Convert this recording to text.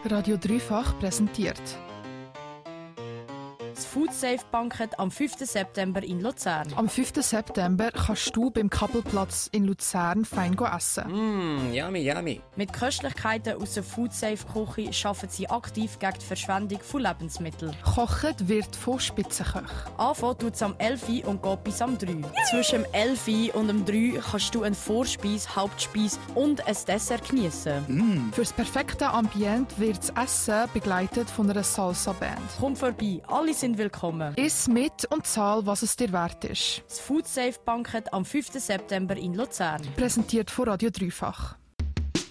Radio Dreifach präsentiert. Das Food Safe Bankett am 5. September in Luzern. Am 5. September kannst du beim Kappelplatz in Luzern fein essen. Yummy, yummy. Mit Köstlichkeiten aus der Food Safe Küche arbeiten sie aktiv gegen die Verschwendung von Lebensmitteln. Kocht wird von Spitzenköchen. Anfangen tut es am 11 Uhr und geht bis am 3 Uhr. Zwischen dem 11 Uhr und dem 3 Uhr kannst du eine Vorspeise, Hauptspeise und ein Dessert geniessen. Für das perfekte Ambiente wird das Essen begleitet von einer Salsa-Band. Komm vorbei, alle sind willkommen. Iss mit und zahl, was es dir wert ist. Das Food Safe Bankett am 5. September in Luzern. Präsentiert von Radio Dreifach.